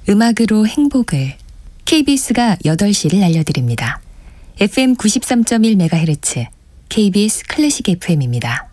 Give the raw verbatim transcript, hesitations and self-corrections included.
음악으로 행복을 케이비에스가 여덟 시를 알려드립니다. 에프엠 구십삼 점 일 메가헤르츠 케이비에스 클래식 에프엠입니다.